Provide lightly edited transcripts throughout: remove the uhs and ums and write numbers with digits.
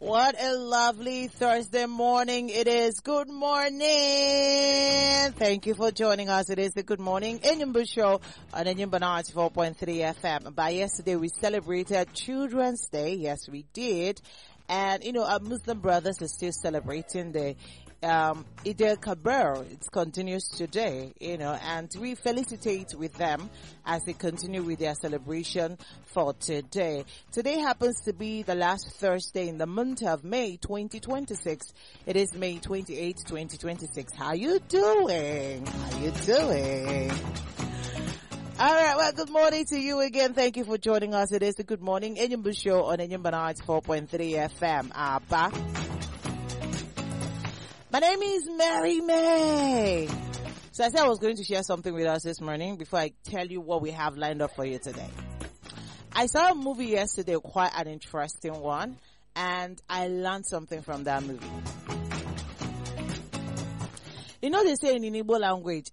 What a lovely Thursday morning it is. Good morning. Thank you for joining us. It is the Good Morning Enyimba Show on Enyimba 94.3 FM. By yesterday, we celebrated Children's Day. Yes, we did. And, our Muslim brothers are still celebrating the Eid al-Kabir. It continues today, and we felicitate with them as they continue with their celebration for today. Today happens to be the last Thursday in the month of May 2026. It is May 28, 2026. How you doing? All right, well, good morning to you again. Thank you for joining us. It is the Good Morning Enyimba Show on Enyimba 94.3 FM. Abba. My name is Mary May. So I said I was going to share something with us this morning before I tell you what we have lined up for you today. I saw a movie yesterday, quite an interesting one, and I learned something from that movie. They say in Igbo language,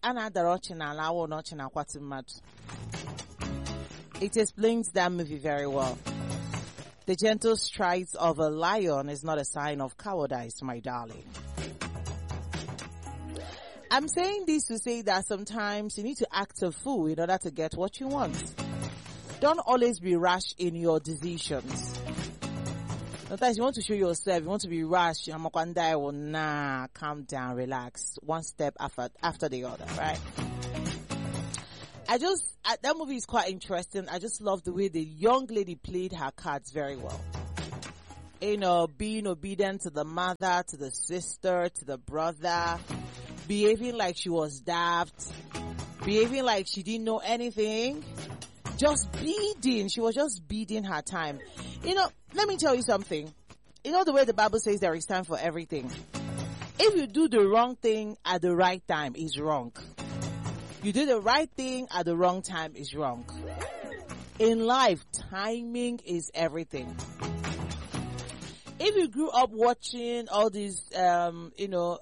it explains that movie very well. The gentle strides of a lion is not a sign of cowardice, my darling. I'm saying this to say that sometimes you need to act a fool in order to get what you want. Don't always be rash in your decisions. Sometimes you want to show yourself, you want to be rash. Nah, calm down, relax. One step after the other, right? That movie is quite interesting. I just love the way the young lady played her cards very well. Being obedient to the mother, to the sister, to the brother, behaving like she was daft, behaving like she didn't know anything, just beating. She was just beating her time. Let me tell you something. The way the Bible says there is time for everything. If you do the wrong thing at the right time, it's wrong. You do the right thing at the wrong time, is wrong. In life, timing is everything. If you grew up watching all these, film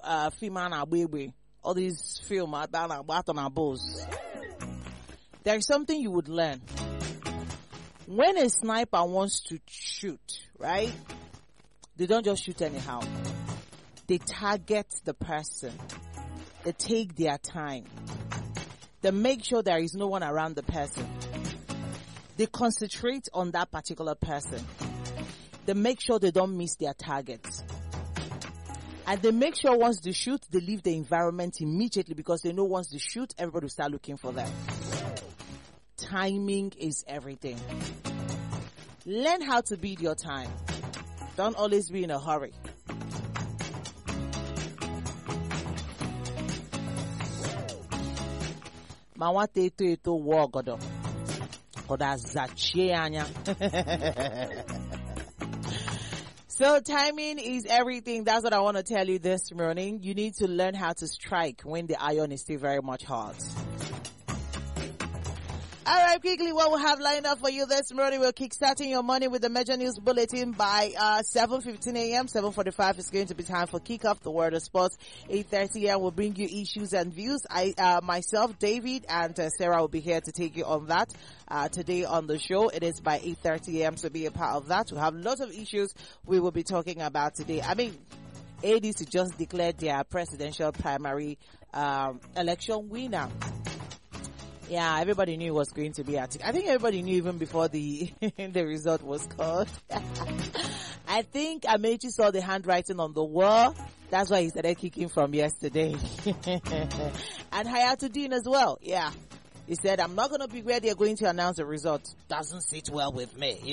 all these film about boss, there is something you would learn. When a sniper wants to shoot, right? They don't just shoot anyhow. They target the person. They take their time. They make sure there is no one around the person. They concentrate on that particular person. They make sure they don't miss their targets. And they make sure once they shoot, they leave the environment immediately because they know once they shoot, everybody will start looking for them. Timing is everything. Learn how to beat your time. Don't always be in a hurry. Mawate to war godo. Koda zache anya. So timing is everything. That's what I want to tell you this morning. You need to learn how to strike when the iron is still very much hot. All right, quickly, what we have lined up for you this morning, we're kickstarting your morning with the Major News Bulletin by 7:15 a.m. 7:45 is going to be time for Kickoff, the World of Sports. 8:30 a.m. will bring you issues and views. Myself, David, and Sarah will be here to take you on that today on the show. It is by 8:30 a.m. to be a part of that. We have lots of issues we will be talking about today. ADC just declared their presidential primary election winner. Yeah, everybody knew it was going to be I think everybody knew even before the the result was called. I think Amechi saw the handwriting on the wall. That's why he started kicking from yesterday. And Hayatuddin as well. Yeah. He said, I'm not going to be where they're going to announce the result. Doesn't sit well with me,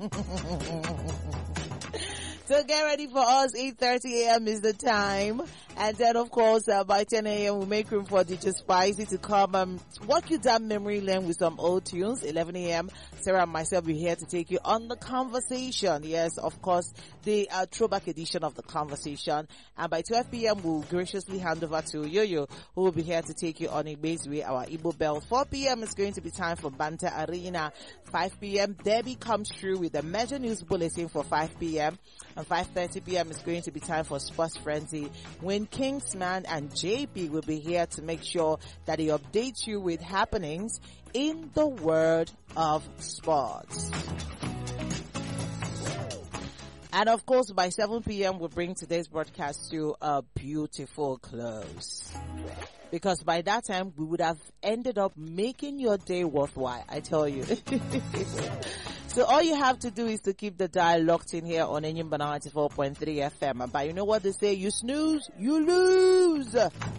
So get ready for us. 8:30 a.m. is the time. And then, of course, by 10 a.m. we make room for DJ Spicy to come and walk you down memory lane with some old tunes. 11 a.m. Sarah and myself will be here to take you on the conversation. Yes, of course, the throwback edition of the conversation. And by 12 p.m. we'll graciously hand over to Yo-Yo, who will be here to take you on Igbe's Way, our Igbo Bell. 4 p.m. is going to be time for Banter Arena. 5 p.m. Debbie comes through with the Major News Bulletin for 5 p.m. And 5:30 p.m. is going to be time for Sports Frenzy, when Kingsman and JP will be here to make sure that he updates you with happenings in the world of sports. And of course, by 7 p.m., we'll bring today's broadcast to a beautiful close. Because by that time, we would have ended up making your day worthwhile, I tell you. So all you have to do is to keep the dial locked in here on Enyimba 94.3 FM. But you know what they say, you snooze, you lose.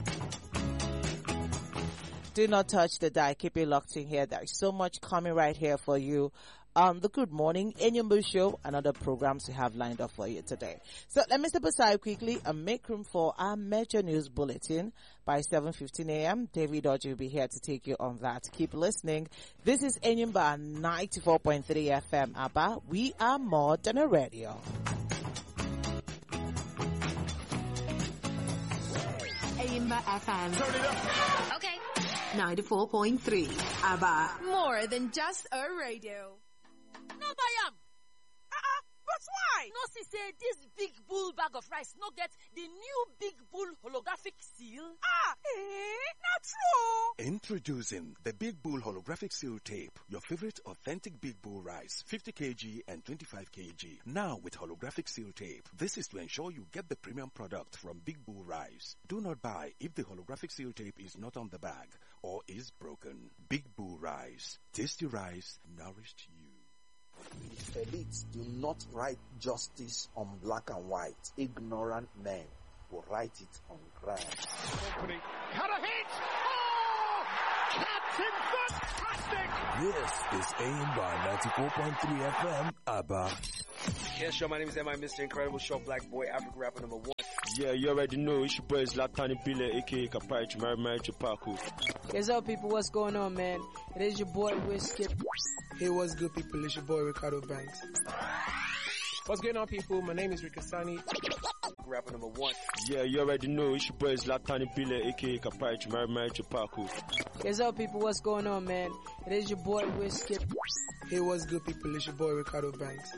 Do not touch the dial. Keep it locked in here. There is so much coming right here for you on the Good Morning Enyimba Show and other programs we have lined up for you today. So let me step aside quickly and make room for our major news bulletin by 7:15 a.m. David Dodge will be here to take you on that. Keep listening. This is Enyimba 94.3 FM. Abba, we are more than a radio. Enyimba FM. Turn it up. Okay. 94.3. Abba. More than just a radio. No buy am. But why? No see say this big bull bag of rice no get the new big bull holographic seal. Not true. Introducing the Big Bull Holographic Seal Tape, your favorite authentic Big Bull rice, 50 kg and 25 kg. Now with holographic seal tape. This is to ensure you get the premium product from Big Bull Rice. Do not buy if the holographic seal tape is not on the bag or is broken. Big Bull Rice. Tasty rice nourished you. The elites do not write justice on black and white. Ignorant men will write it on ground. Company. Cut a hit! Oh! Captain Fantastic! This is Enyimba 94.3 FM, Abba. Yeah, sure, my name is M.I. Mr. Incredible, short black boy, African rapper number 1. Yeah, you already know. It's your boy Zlatan Bile, aka Kapai Chumari Chupaku. What's up, people? What's going on, man? It is your boy Whiskey. Hey, what's good, people? It's your boy Ricardo Banks. What's going on, people? My name is Rikasani. Rapper number 1. Yeah, you already know. It's your boy Zlatan Bile, aka Kapai Chumari Chupaku. What's up, people? What's going on, man? It is your boy Whiskey. Hey, what's good, people? It's your boy Ricardo Banks.